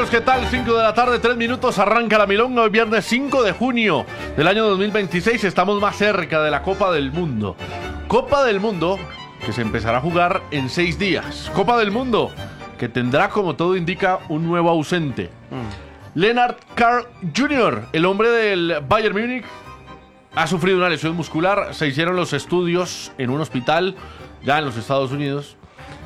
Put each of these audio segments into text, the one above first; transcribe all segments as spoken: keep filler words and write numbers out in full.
amigos, ¿qué tal? cinco de la tarde, tres minutos, arranca la milonga. Hoy viernes cinco de junio del año dos mil veintiséis. Estamos más cerca de la Copa del Mundo. Copa del Mundo que se empezará a jugar en seis días. Copa del Mundo que tendrá, como todo indica, un nuevo ausente. Mm. Lennart Carl junior, el hombre del Bayern Múnich, ha sufrido una lesión muscular. Se hicieron los estudios en un hospital ya en los Estados Unidos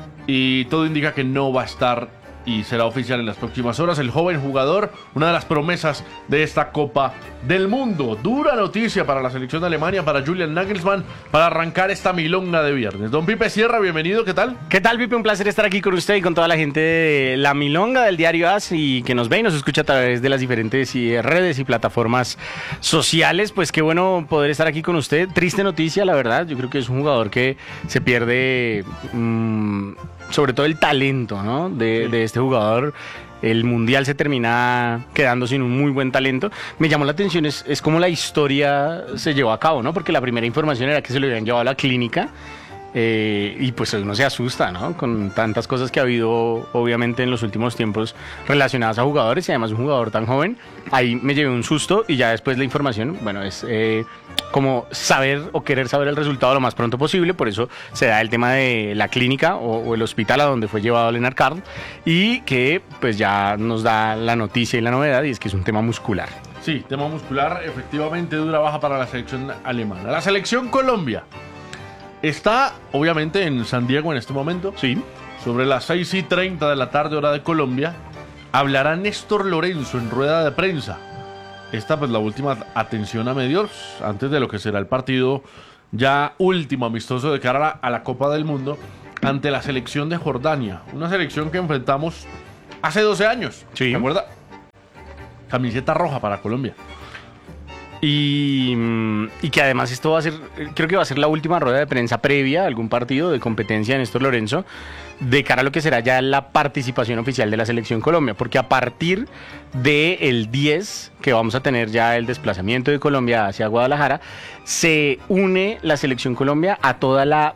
y todo indica que no va a estar y será oficial en las próximas horas. El joven jugador, una de las promesas de esta Copa del Mundo. Dura noticia para la selección de Alemania, para Julian Nagelsmann, para arrancar esta milonga de viernes. Don Pipe Sierra, bienvenido, ¿qué tal? ¿Qué tal, Pipe? Un placer estar aquí con usted y con toda la gente de la milonga del diario A S y que nos ve y nos escucha a través de las diferentes redes y plataformas sociales. Pues qué bueno poder estar aquí con usted. Triste noticia, la verdad. Yo creo que es un jugador que se pierde... Mmm, sobre todo el talento, ¿no? de, sí. de este jugador. El mundial se termina quedando sin un muy buen talento. Me llamó la atención es, es cómo la historia se llevó a cabo, ¿no? Porque la primera información era que se lo habían llevado a la clínica. Eh, y pues uno se asusta, ¿no? Con tantas cosas que ha habido obviamente en los últimos tiempos relacionadas a jugadores y además un jugador tan joven. Ahí me llevé un susto y ya después la información, bueno, es eh, como saber o querer saber el resultado lo más pronto posible. Por eso se da el tema de la clínica o, o el hospital a donde fue llevado Lennart Carl y que pues ya nos da la noticia y la novedad, y es que es un tema muscular. Sí, tema muscular, efectivamente, dura baja para la selección alemana. La selección Colombia está, obviamente, en San Diego en este momento. Sí. Sobre las seis y treinta de la tarde, hora de Colombia, hablará Néstor Lorenzo en rueda de prensa. Esta, pues, la última atención a medios, antes de lo que será el partido ya último amistoso de cara a la, a la Copa del Mundo, ante la selección de Jordania. Una selección que enfrentamos hace doce años. Sí. ¿Se acuerda? Camiseta roja para Colombia. Y, y que además esto va a ser, creo que va a ser la última rueda de prensa previa a algún partido de competencia de Néstor Lorenzo de cara a lo que será ya la participación oficial de la selección Colombia, porque a partir del diez, que vamos a tener ya el desplazamiento de Colombia hacia Guadalajara, se une la selección Colombia a toda la...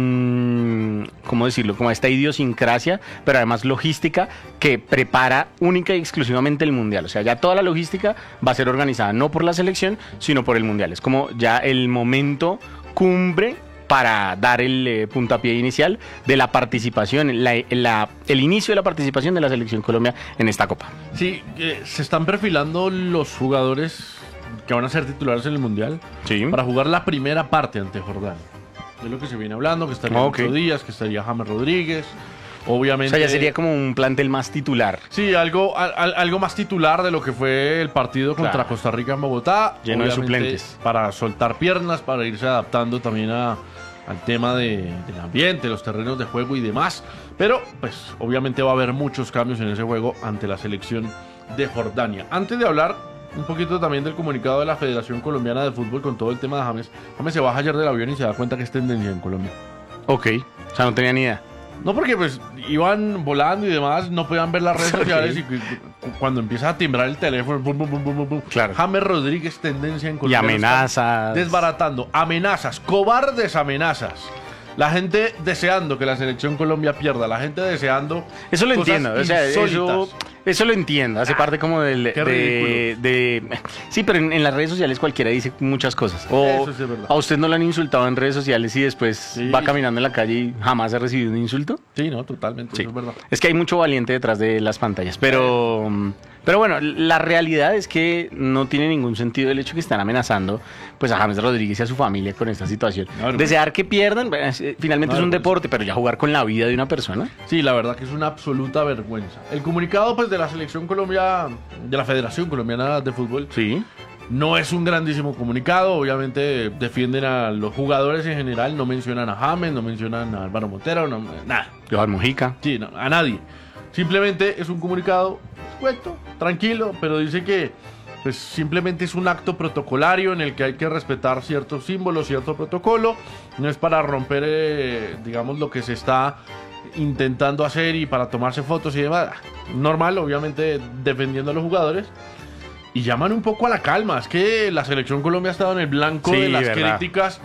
¿cómo decirlo? Como esta idiosincrasia, pero además logística que prepara única y exclusivamente el Mundial. O sea, ya toda la logística va a ser organizada no por la selección, sino por el Mundial. Es como ya el momento cumbre para dar el eh, puntapié inicial de la participación, la, la, el inicio de la participación de la selección Colombia en esta Copa. Sí, eh, se están perfilando los jugadores que van a ser titulares en el Mundial, sí, para jugar la primera parte ante Jordania. Es lo que se viene hablando, que estaría okay. ocho días, que estaría James Rodríguez, obviamente. O sea, ya sería como un plantel más titular. Sí, algo, al, algo más titular de lo que fue el partido contra claro. Costa Rica en Bogotá. Lleno de suplentes. Para soltar piernas, para irse adaptando también a, al tema de, del ambiente, los terrenos de juego y demás. Pero, pues, obviamente va a haber muchos cambios en ese juego ante la selección de Jordania. Antes de hablar un poquito también del comunicado de la Federación Colombiana de Fútbol con todo el tema de James. James se baja ayer del avión y se da cuenta que es tendencia en Colombia. Ok, o sea, no tenía ni idea. No, porque pues iban volando y demás, no podían ver las redes okay. sociales y cuando empieza a timbrar el teléfono, bum, bum, bum, bum, bum, claro. James Rodríguez, tendencia en Colombia. Y amenazas. Desbaratando, amenazas, cobardes amenazas. La gente deseando que la selección Colombia pierda, la gente deseando. Eso lo entiendo, o sea, eso, eso lo entiendo, hace ah, parte como del, de, de. Sí, pero en, en las redes sociales cualquiera dice muchas cosas. O eso sí es verdad. ¿A usted no lo han insultado en redes sociales y después sí. va caminando en la calle y jamás ha recibido un insulto? Sí, no, totalmente, sí. Eso es verdad. Es que hay mucho valiente detrás de las pantallas, pero. Pero bueno, la realidad es que no tiene ningún sentido el hecho que están amenazando pues a James Rodríguez y a su familia con esta situación. No, Desear que pierdan, finalmente no, es un deporte, pero ya jugar con la vida de una persona. Sí, la verdad que es una absoluta vergüenza. El comunicado pues de la selección Colombia, de la Federación Colombiana de Fútbol, sí, no es un grandísimo comunicado. Obviamente defienden a los jugadores en general, no mencionan a James, no mencionan a Álvaro Montero, no, nada. Johan Mojica. Sí, no, a nadie. Simplemente es un comunicado cuento, tranquilo, pero dice que pues simplemente es un acto protocolario en el que hay que respetar ciertos símbolos, cierto protocolo. No es para romper, eh, digamos, lo que se está intentando hacer y para tomarse fotos y demás. Normal, obviamente, defendiendo a los jugadores. Y llaman un poco a la calma. Es que la selección Colombia ha estado en el blanco sí, de las verdad. críticas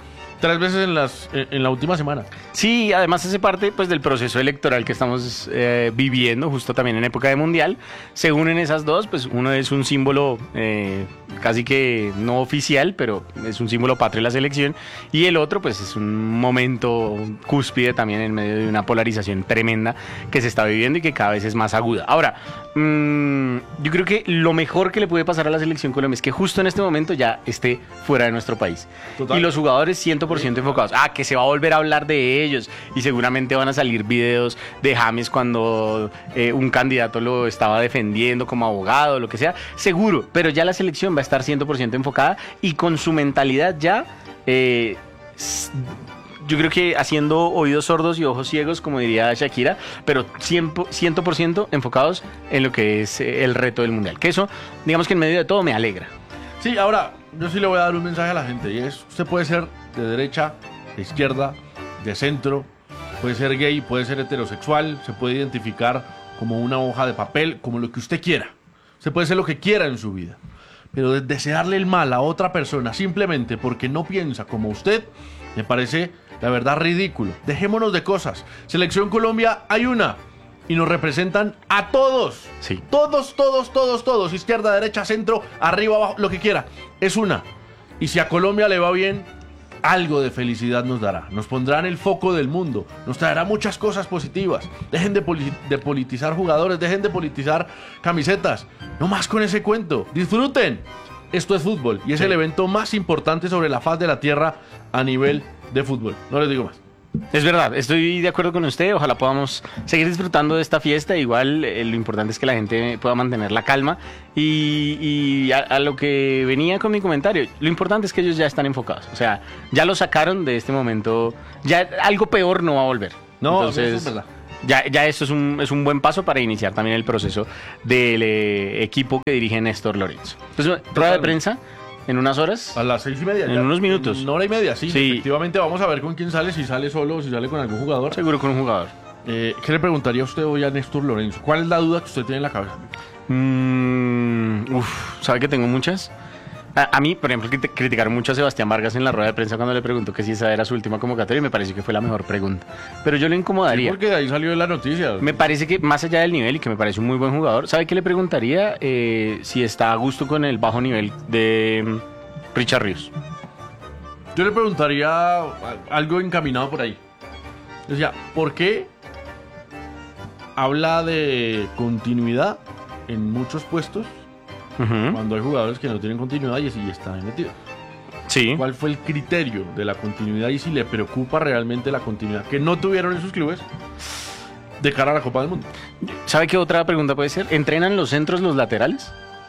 tres veces en, las, en, en la última semana. Sí, además hace parte pues del proceso electoral que estamos eh, viviendo, justo también en época de mundial. Se unen esas dos, pues uno es un símbolo eh, casi que no oficial, pero es un símbolo patrio de la selección, y el otro pues es un momento cúspide también en medio de una polarización tremenda que se está viviendo y que cada vez es más aguda. Ahora, mmm, yo creo que lo mejor que le puede pasar a la selección Colombia es que justo en este momento ya esté fuera de nuestro país. Total. Y los jugadores cien por ciento enfocados. Ah, que se va a volver a hablar de ellos y seguramente van a salir videos de James cuando eh, un candidato lo estaba defendiendo como abogado, lo que sea, seguro, pero ya la selección va a estar cien por ciento enfocada y con su mentalidad ya, eh, yo creo que haciendo oídos sordos y ojos ciegos, como diría Shakira, pero cien por ciento enfocados en lo que es el reto del mundial, que eso, digamos que en medio de todo me alegra. Sí, ahora, yo sí le voy a dar un mensaje a la gente, y es, usted puede ser de derecha, de izquierda, de centro, puede ser gay, puede ser heterosexual, se puede identificar como una hoja de papel, como lo que usted quiera. Usted puede ser lo que quiera en su vida, pero de desearle el mal a otra persona simplemente porque no piensa como usted, me parece, la verdad, ridículo. Dejémonos de cosas. Selección Colombia hay una, y nos representan a todos. Sí. Todos, todos, todos, todos. Izquierda, derecha, centro, arriba, abajo, lo que quiera. Es una. Y si a Colombia le va bien, algo de felicidad nos dará. Nos pondrá en el foco del mundo. Nos traerá muchas cosas positivas. Dejen de, poli- de politizar jugadores. Dejen de politizar camisetas. No más con ese cuento. Disfruten. Esto es fútbol. Y es sí. el evento más importante sobre la faz de la tierra a nivel de fútbol. No les digo más. Es verdad, estoy de acuerdo con usted, ojalá podamos seguir disfrutando de esta fiesta, igual eh, lo importante es que la gente pueda mantener la calma y, y a, a lo que venía con mi comentario, lo importante es que ellos ya están enfocados, o sea, ya lo sacaron de este momento, ya algo peor no va a volver. No, entonces, eso es verdad. Ya, ya esto es un, es un buen paso para iniciar también el proceso del eh, equipo que dirige Néstor Lorenzo. Entonces, rueda de prensa. En unas horas. A las seis y media. En ya, unos minutos. En una hora y media, sí, sí. Efectivamente, vamos a ver con quién sale, si sale solo o si sale con algún jugador. Seguro con un jugador. Eh, ¿Qué le preguntaría a usted hoy a Néstor Lorenzo? ¿Cuál es la duda que usted tiene en la cabeza? Mm, uf, ¿sabe que tengo muchas? A, a mí, por ejemplo, crit- criticaron mucho a Sebastián Vargas en la rueda de prensa cuando le preguntó que si esa era su última convocatoria y me pareció que fue la mejor pregunta. Pero yo le incomodaría. Sí, porque de ahí salió la noticia. Me parece que más allá del nivel y que me parece un muy buen jugador, ¿sabe qué le preguntaría? Eh, si está a gusto con el bajo nivel de Richard Ríos. Yo le preguntaría algo encaminado por ahí. Decía, ¿por qué habla de continuidad en muchos puestos uh-huh. cuando hay jugadores que no tienen continuidad y así están metidos? Sí. ¿Cuál fue el criterio de la continuidad y si le preocupa realmente la continuidad que no tuvieron en sus clubes de cara a la Copa del Mundo? ¿Sabe qué otra pregunta puede ser? ¿Entrenan los centros los laterales?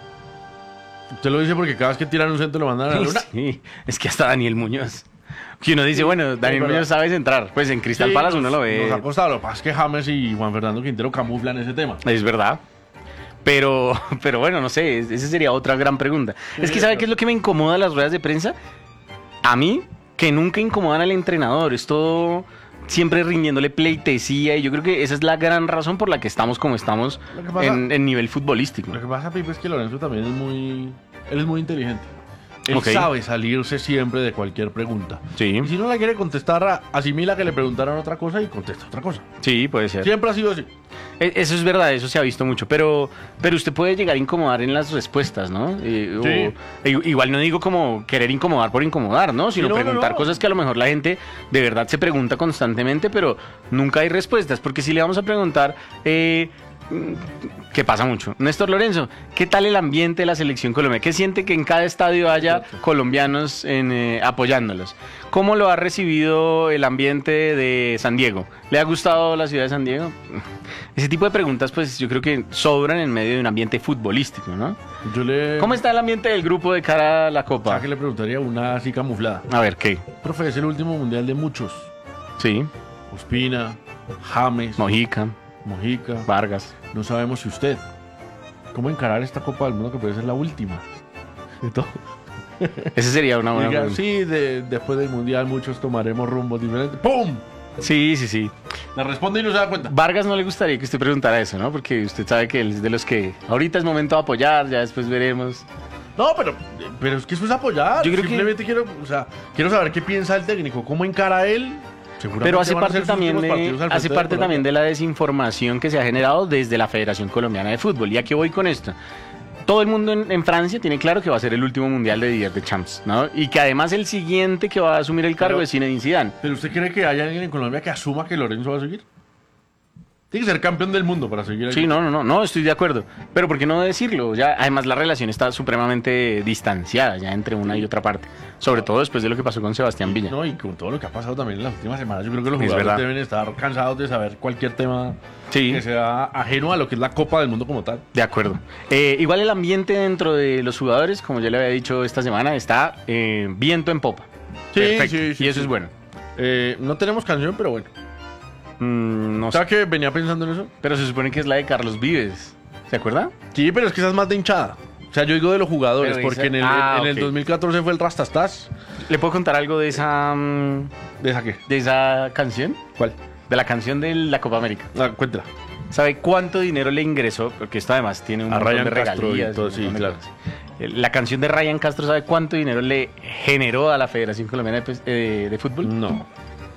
Usted lo dice porque cada vez que tiran un centro lo mandan a la luna. Sí, es que hasta Daniel Muñoz. Que uno dice, bueno, Daniel Muñoz sabe centrar. Pues en Crystal sí, Palace uno lo ve. Nos ha costado. Lo que pasa es que James y Juan Fernando Quintero camuflan ese tema. Es verdad. Pero, pero bueno, no sé, esa sería otra gran pregunta. Sí, es que ¿sabe pero... qué es lo que me incomoda de las ruedas de prensa? A mí, que nunca incomodan al entrenador. Es todo siempre rindiéndole pleitesía y yo creo que esa es la gran razón por la que estamos como estamos pasa, en, en nivel futbolístico. Lo que pasa, Pipe, es que Lorenzo también es muy él es muy inteligente. Él okay. sabe salirse siempre de cualquier pregunta. Sí. Y si no la quiere contestar, asimila que le preguntaron otra cosa y contesta otra cosa. Sí, puede ser. Siempre ha sido así. Eso es verdad, eso se ha visto mucho, pero, pero usted puede llegar a incomodar en las respuestas, ¿no? Eh, sí. o, igual no digo como querer incomodar por incomodar, ¿no? Sino sí, no, preguntar no, no. cosas que a lo mejor la gente de verdad se pregunta constantemente, pero nunca hay respuestas, porque si le vamos a preguntar... Eh, que pasa mucho. Néstor Lorenzo, ¿qué tal el ambiente de la selección colombiana? ¿Qué siente que en cada estadio haya colombianos en, eh, apoyándolos? ¿Cómo lo ha recibido el ambiente de San Diego? ¿Le ha gustado la ciudad de San Diego? Ese tipo de preguntas, pues yo creo que sobran en medio de un ambiente futbolístico, ¿no? Yo le... ¿Cómo está el ambiente del grupo de cara a la Copa? ¿Sabes que le preguntaría una así camuflada? A ver, ¿qué? Profe, es el último mundial de muchos. Sí. Ospina, James, Mojica. Mojica, Vargas. No sabemos si usted, ¿cómo encarar esta Copa del Mundo que puede ser la última de todo? Esa sería una buena Diga, pregunta. Sí, de, después del Mundial muchos tomaremos rumbos diferentes. ¡Pum! Sí, sí, sí. La responde y no se da cuenta. Vargas no le gustaría que usted preguntara eso, ¿no? Porque usted sabe que él es de los que ahorita es momento de apoyar, ya después veremos. No, pero, pero es que eso es apoyar. Yo creo que- Simplemente quiero, o sea, quiero saber qué piensa el técnico, cómo encara él. Seguramente Pero hace van a parte ser sus también últimos de, partidos al hace frente parte Colombia. también de la desinformación que se ha generado desde la Federación Colombiana de Fútbol. ¿Y a qué voy con esto? Todo el mundo en, en Francia tiene claro que va a ser el último mundial de Didier Deschamps, ¿no? Y que además el siguiente que va a asumir el cargo Pero- es Zinedine Zidane. ¿Pero usted cree que hay alguien en Colombia que asuma que Lorenzo va a seguir? Tiene que ser campeón del mundo para seguir ahí. Sí, no, no, no, no, estoy de acuerdo. Pero ¿por qué no decirlo? Ya, además la relación está supremamente distanciada ya entre una y otra parte. Sobre todo después de lo que pasó con Sebastián Villa. No, y con todo lo que ha pasado también en las últimas semanas, yo creo que los Es jugadores verdad. deben estar cansados de saber cualquier tema Sí. que sea ajeno a lo que es la Copa del Mundo como tal. De acuerdo. Eh, igual el ambiente dentro de los jugadores, como ya le había dicho esta semana, está eh, viento en popa. Sí, Perfecto. sí, sí, y eso sí. es bueno. Eh, no tenemos canción, pero bueno. Mm, no sé. ¿Sabes que venía pensando en eso? Pero se supone que es la de Carlos Vives. ¿Se acuerda? Sí, pero es que esa es más de hinchada. O sea, yo digo de los jugadores, Pero porque esa- en el, Ah, en el ok. dos mil catorce fue el Rastastas. ¿Le puedo contar algo de esa mm, ¿De esa qué? de esa canción? ¿Cuál? De la canción de la Copa América. Ah, cuéntela. ¿Sabe cuánto dinero le ingresó? Porque esto además tiene un A montón Ryan de Castro y regalías. todo, un sí, montón de claro. cosas. Eh, La canción de Ryan Castro, ¿sabe cuánto dinero le generó a la Federación Colombiana de, Pes- eh, de Fútbol? No.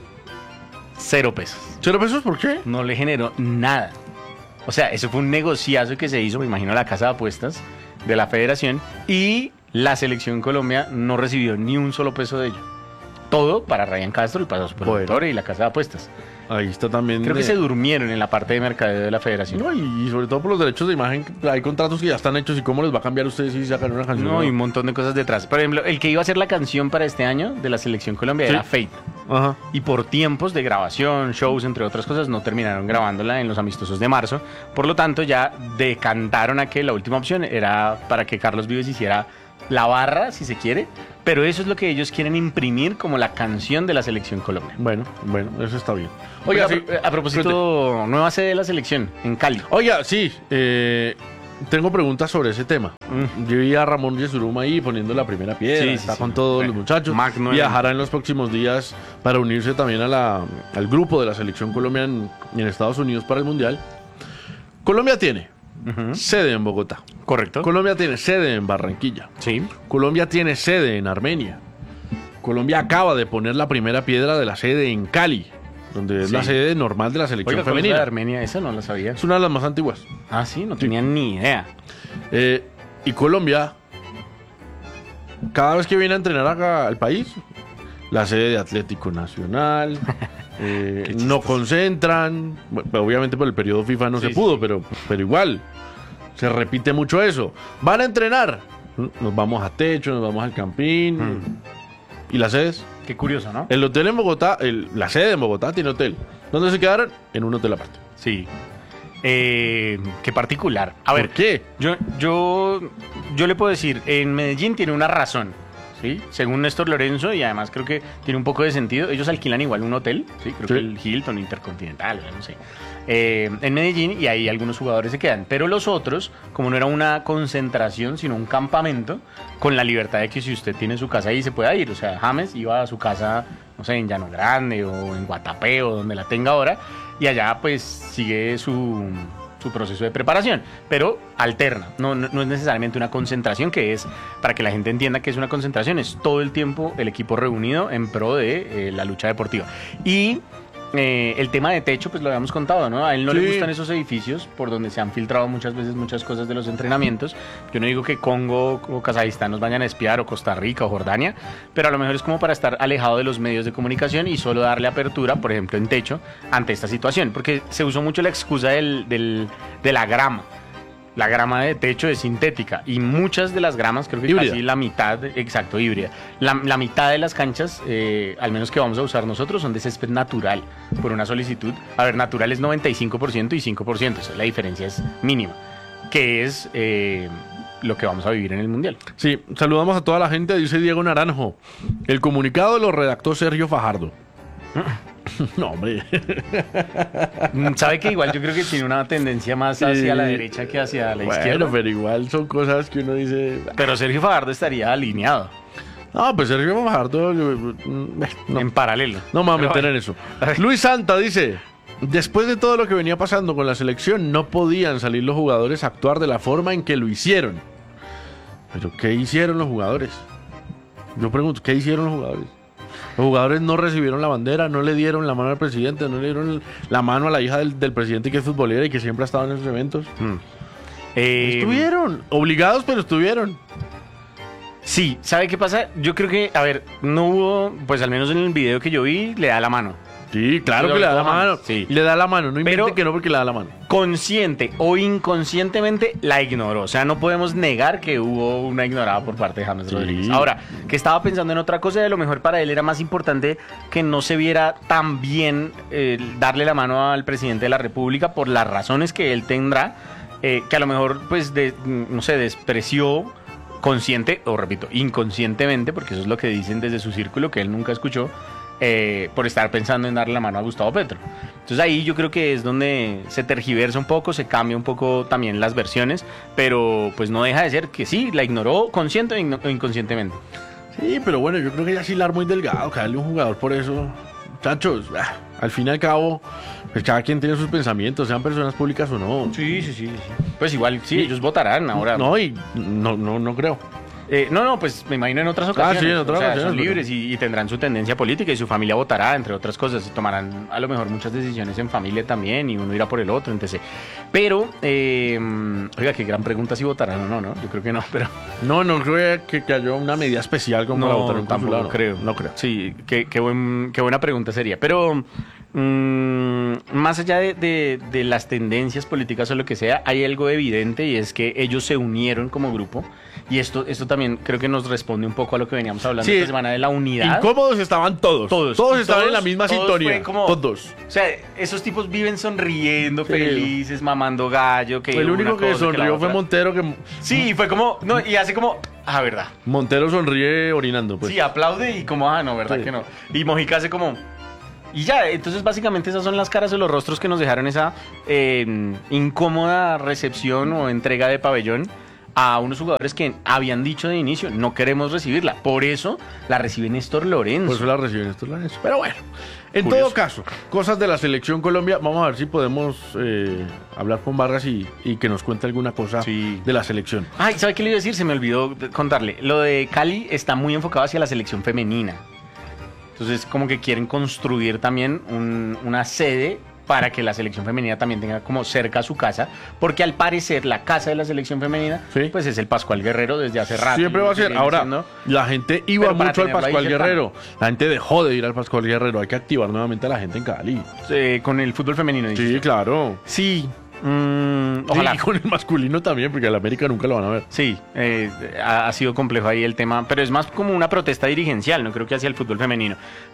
Cero pesos. ¿Cero pesos por qué? No le generó nada. O sea, eso fue un negociazo que se hizo, me imagino, a la casa de apuestas de la Federación y la Selección Colombia no recibió ni un solo peso de ello. Todo para Ryan Castro y para su productor y la casa de apuestas. Ahí está también. Creo de- que se durmieron en la parte de mercadeo de la Federación. No, y, y sobre todo por los derechos de imagen. Hay contratos que ya están hechos y cómo les va a cambiar a ustedes si sacan una canción. No, y un montón de cosas detrás. Por ejemplo, el que iba a hacer la canción para este año de la Selección Colombia Sí. era Fate. Ajá. Y por tiempos de grabación, shows, entre otras cosas, no terminaron grabándola en los amistosos de marzo. Por lo tanto, ya decantaron a que la última opción era para que Carlos Vives hiciera la barra, si se quiere. Pero eso es lo que ellos quieren imprimir como la canción de la Selección Colombia. Bueno, bueno, eso está bien. Oiga, Oiga, a, pro- a propósito, nueva sede de la selección en Cali. Oiga, sí, eh, tengo preguntas sobre ese tema. Mm. Yo vi a Ramón Yesuruma ahí poniendo la primera piedra, Sí, sí, está sí. con todos Bueno, los muchachos. magno Viajará en los próximos días para unirse también a la, al grupo de la selección colombiana en, en Estados Unidos para el Mundial. Colombia tiene Ujú. sede en Bogotá. Correcto. Colombia tiene sede en Barranquilla. Sí. Colombia tiene sede en Armenia. Colombia acaba de poner la primera piedra de la sede en Cali, donde es Sí. la sede normal de la selección Oiga, ¿cuál es la de femenina. Armenia? Eso no lo sabía. Es una de las más antiguas. Ah, sí, no tenía ni idea. Eh, y Colombia, cada vez que viene a entrenar acá al país, la sede de Atlético Nacional, eh, Qué no chistoso. concentran, bueno, obviamente por el periodo FIFA no Sí, se sí. pudo, pero, pero igual, se repite mucho eso. Van a entrenar, nos vamos a Techo, nos vamos al Campín, Mm. y las sedes. Qué curioso, ¿no? El hotel en Bogotá, el- la sede en Bogotá tiene hotel. ¿Dónde se quedaron? En un hotel aparte. Sí. Eh, qué particular. A ver, ¿Por qué? Yo, yo, yo le puedo decir, en Medellín tiene una razón, ¿sí? Según Néstor Lorenzo, y además creo que tiene un poco de sentido, ellos alquilan igual un hotel, ¿sí? Creo Sí. que el Hilton Intercontinental, no sé, eh, en Medellín, y ahí algunos jugadores se quedan. Pero los otros, como no era una concentración, sino un campamento, con la libertad de que si usted tiene su casa ahí se pueda ir. O sea, James iba a su casa, no sé, en Llano Grande o en Guatapé o donde la tenga ahora, y allá pues sigue su, su proceso de preparación, pero alterna, no, no, no es necesariamente una concentración, que es, para que la gente entienda que es una concentración, es todo el tiempo el equipo reunido en pro de eh, la lucha deportiva. Y eh, el tema de techo, pues lo habíamos contado, ¿no? A él no Sí. le gustan esos edificios por donde se han filtrado muchas veces muchas cosas de los entrenamientos. Yo no digo que Congo o Kazajistán nos vayan a espiar, o Costa Rica o Jordania, pero a lo mejor es como para estar alejado de los medios de comunicación y solo darle apertura, por ejemplo, en techo, ante esta situación, porque se usó mucho la excusa del, del- de la grama. La grama de techo es sintética y muchas de las gramas, creo que Híbrida. casi la mitad, exacto, híbrida. La, la mitad de las canchas, eh, al menos que vamos a usar nosotros, son de césped natural, por una solicitud. A ver, natural es noventa y cinco por ciento y cinco por ciento, o sea, la diferencia es mínima, que es eh, lo que vamos a vivir en el Mundial. Sí, saludamos a toda la gente, dice Diego Naranjo. El comunicado lo redactó Sergio Fajardo. No, hombre. Mm, Sabe que igual yo creo que tiene una tendencia más hacia Sí. la derecha que hacia la Bueno, izquierda. pero igual son cosas que uno dice. Pero Sergio Fajardo estaría alineado, No, pues Sergio Fajardo. yo- No, en paralelo. no me voy a Pero meter bueno. en eso. Luis Santa dice: después de todo lo que venía pasando con la selección, no podían salir los jugadores a actuar de la forma en que lo hicieron. Pero ¿qué hicieron los jugadores? Yo pregunto, ¿qué hicieron los jugadores? Los jugadores no recibieron la bandera, no le dieron la mano al presidente, no le dieron la mano a la hija del, del presidente que es futbolera y que siempre ha estado en esos eventos. Mm. Eh, Estuvieron, obligados, pero estuvieron. Sí, ¿sabe qué pasa? Yo creo que, a ver, no hubo, pues al menos en el video que yo vi, le da la mano. Sí, claro Pero que le da la toma, mano. sí. Le da la mano, no invente Pero- que no porque le da la mano. Consciente o inconscientemente la ignoró. O sea, no podemos negar que hubo una ignorada por parte de James Sí. Rodríguez. Ahora, que estaba pensando en otra cosa, de lo mejor para él era más importante que no se viera tan bien eh, darle la mano al presidente de la República por las razones que él tendrá, eh, que a lo mejor, pues, de, no sé, despreció consciente, o repito, inconscientemente, porque eso es lo que dicen desde su círculo, que él nunca escuchó, eh, por estar pensando en darle la mano a Gustavo Petro. Entonces ahí yo creo que es donde se tergiversa un poco, se cambia un poco también las versiones, pero pues no deja de ser que sí, la ignoró consciente o igno- o inconscientemente. Sí, pero bueno, yo creo que ya sí la muy delgado, caerle a un jugador por eso. Muchachos, ah, al fin y al cabo, pues cada quien tiene sus pensamientos, sean personas públicas o no. Sí, sí, sí. Pues igual, sí, ellos votarán ahora. No, y no, no, no creo. Eh, no, no, pues me imagino en otras ocasiones. Ah, sí, en otras O sea, ocasiones, son pero- libres y, y tendrán su tendencia política y su familia votará, entre otras cosas, y tomarán a lo mejor muchas decisiones en familia también y uno irá por el otro, etcétera. Pero, eh, oiga, qué gran pregunta si votarán o no, ¿no? Yo creo que no, pero... No, no creo que, que haya una medida especial como para votar en un tampoco consulado, no. creo. No creo. Sí, qué, qué, buen, qué buena pregunta sería. Pero mm, más allá de, de- de las tendencias políticas o lo que sea, hay algo evidente y es que ellos se unieron como grupo. Y esto, esto también creo que nos responde un poco a lo que veníamos hablando Sí. esta semana de la unidad. Incómodos estaban todos. Todos. Todos Y estaban todos- en la misma todos sintonía. fue como- Todos. O sea, esos tipos viven sonriendo, Sí. felices, mamando gallo. Que El una único que cosa, la sonrió fue otra. Montero, que Sí, fue como... No, y hace como... Ah, verdad. Montero sonríe orinando, pues. Sí, aplaude y como, ah, no, ¿verdad Sí. que no? Y Mojica hace como... Y ya, entonces básicamente esas son las caras o los rostros que nos dejaron esa eh, incómoda recepción o entrega de pabellón a unos jugadores que habían dicho de inicio, no queremos recibirla. Por eso la recibe Néstor Lorenzo. Por eso la reciben estos lares. Pero bueno, en Curioso. todo caso, cosas de la selección Colombia. Vamos a ver si podemos eh, hablar con Vargas y, y que nos cuente alguna cosa Sí. de la selección. Ay, ¿sabe qué le iba a decir? Se me olvidó de- contarle. Lo de Cali está muy enfocado hacia la selección femenina. Entonces, como que quieren construir también un- una sede para que la selección femenina también tenga como cerca a su casa, porque al parecer la casa de la selección femenina, Sí. pues es el Pascual Guerrero desde hace rato. Siempre y va a lo que ser. viene Ahora, siendo- la gente iba Pero para mucho al tenerlo ahí Pascual cercano. Guerrero. La gente dejó de ir al Pascual Guerrero. Hay que activar nuevamente a la gente en Cali. eh, con el fútbol femenino. dices Sí, tú. claro. Sí. mm, ojalá. Y con el masculino también, porque al América nunca lo van a ver. Sí, eh, ha, ha sido complejo ahí el tema, pero es más como una protesta dirigencial, no creo que hacia el fútbol femenino.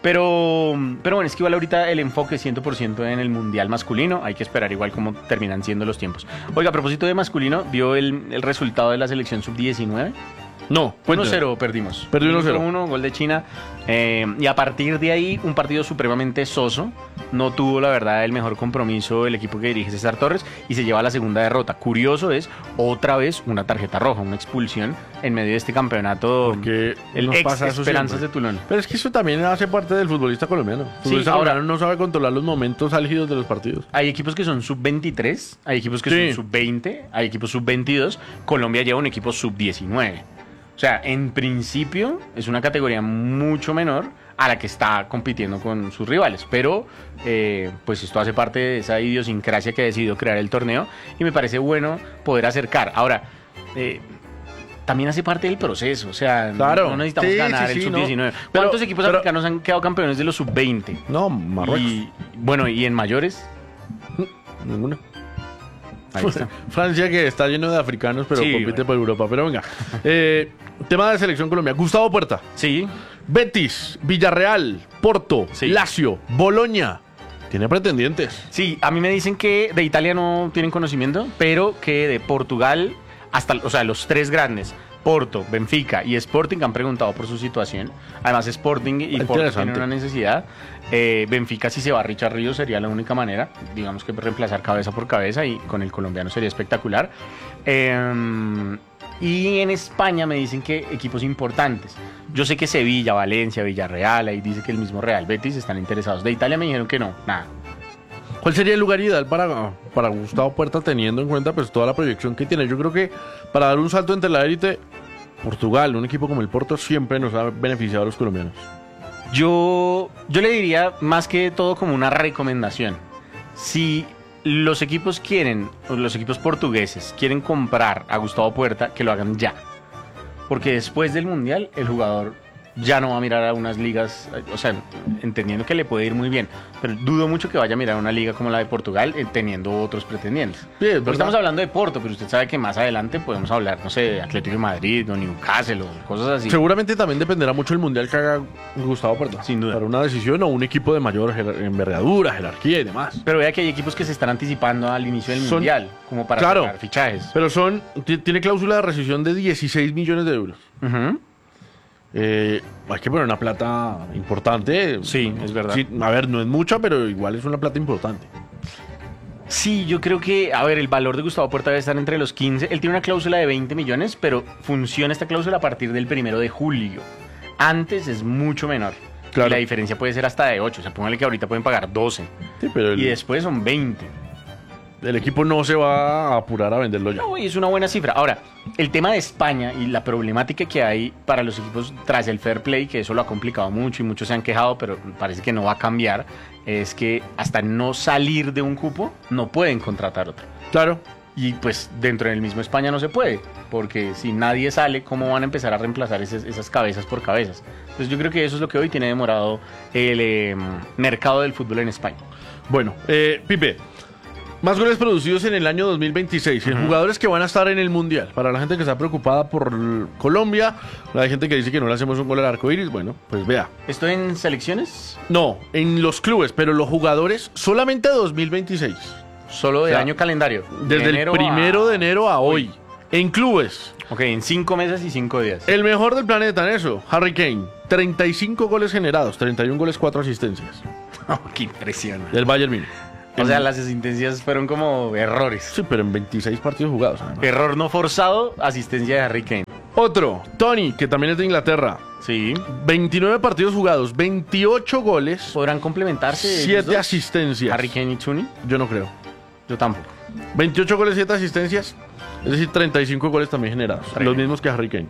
Pero, pero bueno, es que igual ahorita el enfoque es cien por ciento en el mundial masculino, hay que esperar igual cómo terminan siendo los tiempos. Oiga, a propósito de masculino, ¿vio el, el resultado de la selección sub diecinueve? No, uno cero perdimos. Perdió uno cero. uno, gol de China. Eh, y a partir de ahí, un partido supremamente soso. No tuvo, la verdad, el mejor compromiso el equipo que dirige César Torres y se lleva la segunda derrota. Curioso es, otra vez, una tarjeta roja, una expulsión en medio de este campeonato. Porque el nos ex pasa eso Esperanzas siempre. de Tulón. Pero es que eso también hace parte del futbolista colombiano. El Sí, futbolista ahora- colombiano no sabe controlar los momentos álgidos de los partidos. Hay equipos que son sub veintitrés, hay equipos que Sí. son sub veinte, hay equipos sub veintidós. Colombia lleva un equipo sub diecinueve. O sea, en principio es una categoría mucho menor a la que está compitiendo con sus rivales. Pero, eh, pues esto hace parte de esa idiosincrasia que ha decidido crear el torneo y me parece bueno poder acercar. Ahora, eh, también hace parte del proceso. O sea, Claro. no necesitamos Sí, ganar sí, el sí, sub no. diecinueve. Pero- ¿Cuántos equipos pero- africanos han quedado campeones de los sub veinte? No, Marruecos. Y, bueno, y en mayores, Ninguna. ahí está. Francia, que está lleno de africanos, pero Sí, compite bueno. por Europa. Pero venga. Eh, tema de selección Colombia. Gustavo Puerta. Sí, Betis, Villarreal, Porto, Sí. Lazio, Boloña. Tiene pretendientes. sí, a mí me dicen que de Italia no tienen conocimiento, pero que de Portugal, hasta, o sea, los tres grandes, Porto, Benfica y Sporting, han preguntado por su situación. Además, Sporting y Porto Interesante. tienen una necesidad. Eh, Benfica, si se va Richard Ríos, sería la única manera, digamos que reemplazar cabeza por cabeza, y con el colombiano sería espectacular. Eh, y en España me dicen que equipos importantes. Yo sé que Sevilla, Valencia, Villarreal, ahí dice que el mismo Real Betis están interesados. De Italia me dijeron que no, nada. ¿Cuál sería el lugar ideal para, para Gustavo Puerta teniendo en cuenta pues toda la proyección que tiene? Yo creo que para dar un salto entre la élite Portugal, un equipo como el Porto siempre nos ha beneficiado a los colombianos. Yo, yo le diría más que todo como una recomendación. Si los equipos quieren, o los equipos portugueses quieren comprar a Gustavo Puerta, que lo hagan ya. Porque después del Mundial el jugador ya no va a mirar a unas ligas, o sea, entendiendo que le puede ir muy bien, pero dudo mucho que vaya a mirar una liga como la de Portugal eh, teniendo otros pretendientes. Sí, es Pero verdad. estamos hablando de Porto, pero usted sabe que más adelante podemos hablar, no sé, de Atlético de Madrid o Newcastle o cosas así. Seguramente también dependerá mucho el mundial que haga Gustavo Puerta. Sin duda. Para una decisión o un equipo de mayor jer- envergadura, jerarquía y demás. Pero vea que hay equipos que se están anticipando al inicio del Son- Mundial, como para Claro. sacar fichajes. Pero son, ti- tiene cláusula de rescisión de dieciséis millones de euros. Ujú. Eh, hay que poner una plata importante. Sí, es verdad. Sí, a ver, no es mucha, pero igual es una plata importante. Sí, yo creo que, a ver, el valor de Gustavo Puerta debe estar entre los quince. Él tiene una cláusula de veinte millones, pero funciona esta cláusula a partir del primero de julio. Antes es mucho menor. Claro. Y la diferencia puede ser hasta de ocho. O sea, póngale que ahorita pueden pagar doce. Sí, pero el, Y después son veinte. el equipo no se va a apurar a venderlo ya. No, y es una buena cifra. Ahora, el tema de España y la problemática que hay para los equipos tras el fair play, que eso lo ha complicado mucho y muchos se han quejado, pero parece que no va a cambiar, es que hasta no salir de un cupo no pueden contratar otro. Claro. Y pues dentro del mismo España no se puede, porque si nadie sale, ¿cómo van a empezar a reemplazar esas, esas cabezas por cabezas? Entonces yo creo que eso es lo que hoy tiene demorado el eh, mercado del fútbol en España. Bueno, eh, Pipe, más goles producidos en el año dos mil veintiséis. Uh-huh. Jugadores que van a estar en el Mundial. Para la gente que está preocupada por Colombia, la gente que dice que no le hacemos un gol al arco iris, bueno, pues vea. ¿Esto en selecciones? No, en los clubes, pero los jugadores solamente dos mil veintiséis. Solo de O sea, año calendario. Desde de el primero a... de enero a hoy. En clubes. Ok, en cinco meses y cinco días. El mejor del planeta en eso, Harry Kane. treinta y cinco goles generados, treinta y uno goles, cuatro asistencias. Oh, qué impresionante. Del Bayern Múnich. O sea, las asistencias fueron como errores. Sí, pero en veintiséis partidos jugados. Además. Error no forzado, asistencia de Harry Kane. Otro, Tony, que también es de Inglaterra. Sí. veintinueve partidos jugados, veintiocho goles, ¿Podrán complementarse? siete asistencias. Harry Kane y Chuni. Yo no creo. Yo tampoco. veintiocho goles, siete asistencias. Es decir, treinta y cinco goles también generados. Tremendo. Los mismos que Harry Kane.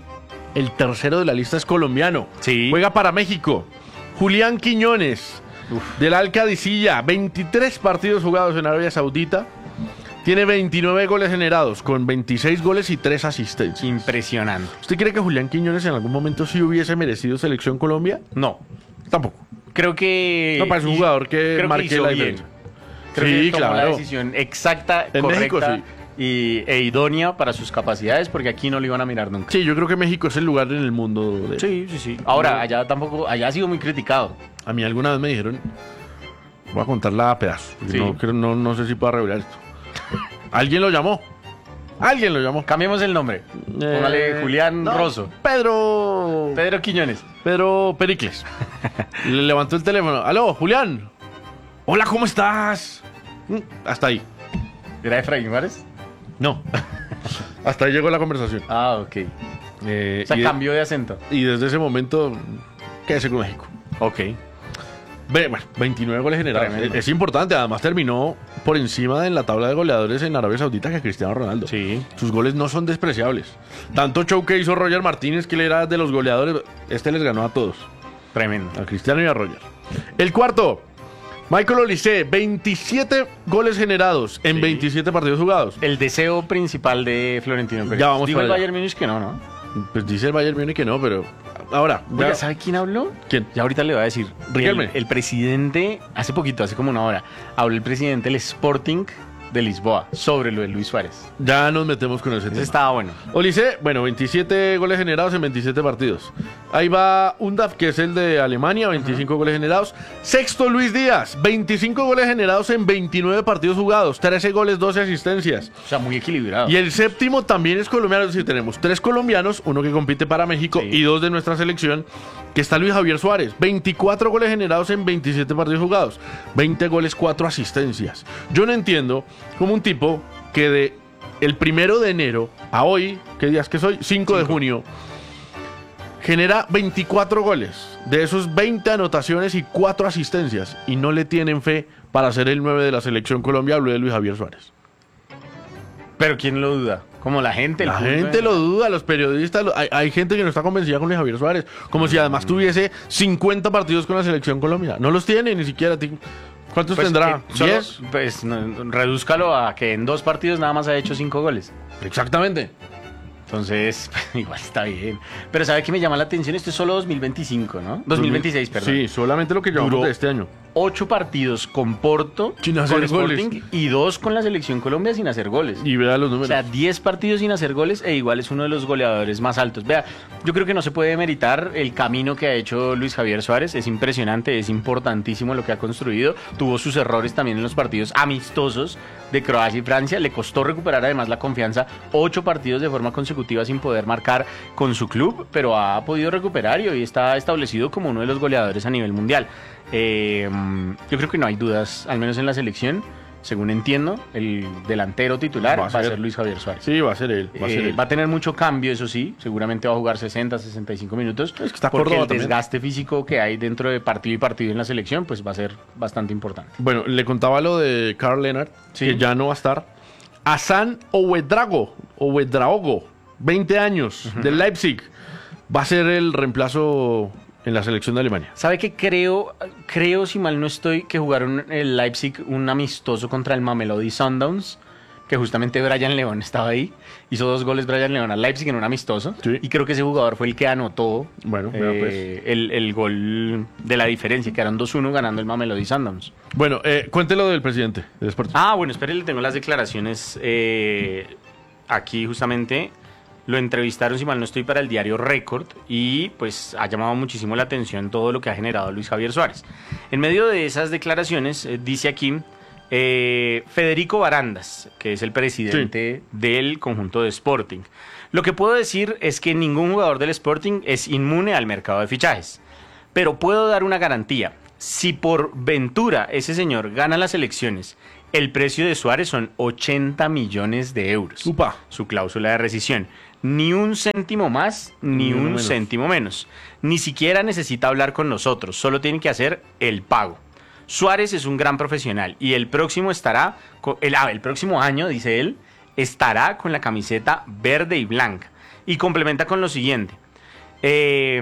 El tercero de la lista es colombiano. Sí. Juega para México. Julián Quiñones. Uf. Del Alcadicilla, veintitrés partidos jugados en Arabia Saudita. Tiene veintinueve goles generados, con veintiséis goles y tres asistencias. Impresionante. ¿Usted cree que Julián Quiñones en algún momento sí hubiese merecido selección Colombia? No. Tampoco. Creo que. No, parece un jugador que creo marque hizo la bien. diferencia. Creo Sí, que tomó la claro. decisión exacta, En correcta México, sí. y, e idónea para sus capacidades, porque aquí no lo iban a mirar nunca. Sí, yo creo que México es el lugar en el mundo de... Sí, sí, sí. Ahora, allá tampoco, allá ha sido muy criticado. A mí alguna vez me dijeron... Voy a contarla a pedazos. porque Sí. No, creo- no, no sé si puedo revelar esto. Alguien lo llamó. Alguien lo llamó. Cambiemos el nombre. Póngale Eh, Julián no, Rosso. Pedro... Pedro Quiñones. Pedro Pericles. Le levantó el teléfono. Aló, Julián. Hola, ¿cómo estás? Mm, Hasta ahí. ¿Era Efraín Juárez? No. Hasta ahí llegó la conversación. Ah, ok. Eh, O sea, y, de- cambió de acento. y desde ese momento, quédese con México. Ok. Ve, bueno, veintinueve goles generados. Tremendo. Es, es importante. Además, terminó por encima en la tabla de goleadores en Arabia Saudita que Cristiano Ronaldo. Sí. Sus goles no son despreciables. Tanto show que hizo Roger Martínez, que él era de los goleadores, este les ganó a todos. Tremendo. A Cristiano y a Roger. El cuarto, Michael Olise, veintisiete goles generados en Sí. veintisiete partidos jugados. El deseo principal de Florentino Pérez. Ya vamos Digo para el allá. Bayern Múnich que no, ¿no? Pues dice el Bayern Múnich que no, pero ahora. Oiga, ya- ¿sabe quién habló? ¿Quién? Ya ahorita le voy a decir. Riquelme. El, el presidente, hace poquito, hace como una hora, habló el presidente del Sporting de Lisboa sobre lo de Luis Suárez. Ya nos metemos con ese Ese tema. estaba bueno. Olise, bueno, veintisiete goles generados en veintisiete partidos. Ahí va Undaf, que es el de Alemania, veinticinco goles generados. Sexto, Luis Díaz, veinticinco goles generados en veintinueve partidos jugados. trece goles, doce asistencias. O sea, muy equilibrado. Y el séptimo también es colombiano, es decir, tenemos tres colombianos, uno que compite para México Sí. y dos de nuestra selección, que está Luis Javier Suárez, veinticuatro goles generados en veintisiete partidos jugados, veinte goles, cuatro asistencias. Yo no entiendo cómo un tipo que de el primero de enero a hoy, ¿qué días que soy? cinco de junio, genera veinticuatro goles, de esos veinte anotaciones y cuatro asistencias, y no le tienen fe para ser el nueve de la selección Colombia. Hablé de Luis Javier Suárez. Pero ¿quién lo duda? Como la gente. El La fútbol, gente ¿eh? lo duda, los periodistas, lo- hay, hay gente que no está convencida con Luis Javier Suárez, como si además tuviese cincuenta partidos con la selección Colombia. No los tiene ni siquiera. ti- ¿Cuántos Pues, tendrá? eh, solo- ¿diez? Pues no, redúzcalo a que en dos partidos nada más ha hecho cinco goles. Exactamente. Entonces, igual está bien. Pero ¿sabe qué me llama la atención? Esto es solo dos mil veinticinco, ¿no? dos mil veintiséis, perdón. Sí, solamente lo que llevamos Duró de este año. Ocho partidos con Porto, Sin hacer con Sporting, goles. y dos con la Selección Colombia sin hacer goles. Y vea los O números. sea, diez partidos sin hacer goles e igual es uno de los goleadores más altos. Vea, yo creo que no se puede demeritar el camino que ha hecho Luis Javier Suárez. Es impresionante, es importantísimo lo que ha construido. Tuvo sus errores también en los partidos amistosos de Croacia y Francia. Le costó recuperar además la confianza. Ocho partidos de forma consecutiva sin poder marcar con su club, pero ha podido recuperar y hoy está establecido como uno de los goleadores a nivel mundial. Eh, yo creo que no hay dudas, al menos en la selección. Según entiendo, el delantero titular Va va a a ser- ser Luis Javier Suárez. Sí, va a ser él. Va a ser Eh, él. va a tener mucho cambio, eso sí. Seguramente va a jugar sesenta, sesenta y cinco minutos. Es que está porque Córdoba el también. desgaste físico que hay dentro de partido y partido en la selección, pues va a ser bastante importante. Bueno, le contaba lo de Karl Lennart, Sí. que ya no va a estar. Hasan Ouedraogo, Ouedraogo, veinte años, del Leipzig, va a ser el reemplazo en la selección de Alemania. ¿Sabe que creo, creo, si mal no estoy, que jugaron el Leipzig un amistoso contra el Mamelodi Sundowns? Que justamente Brian León estaba ahí. Hizo dos goles Brian León al Leipzig en un amistoso. Sí. Y creo que ese jugador fue el que anotó Bueno, vea, pues. eh, el, el gol de la diferencia, que eran dos uno ganando el Mamelodi Sundowns. Bueno, eh, cuéntelo del presidente del Sporting. Ah, bueno, espere, le tengo las declaraciones eh, aquí justamente. Lo entrevistaron, si mal no estoy, para el diario Récord y pues ha llamado muchísimo la atención todo lo que ha generado Luis Javier Suárez. En medio de esas declaraciones, eh, dice aquí eh, Federico Barandas, que es el presidente del conjunto de Sporting. Lo que puedo decir es que ningún jugador del Sporting es inmune al mercado de fichajes, pero puedo dar una garantía. Si por ventura ese señor gana las elecciones, el precio de Suárez son ochenta millones de euros. Upa. Su cláusula de rescisión. Ni un céntimo más, ni Ni uno un menos. céntimo menos. Ni siquiera necesita hablar con nosotros, solo tiene que hacer el pago. Suárez es un gran profesional y el próximo estará, co- el, ah, el próximo año, dice él, estará con la camiseta verde y blanca. Y complementa con lo siguiente. Eh,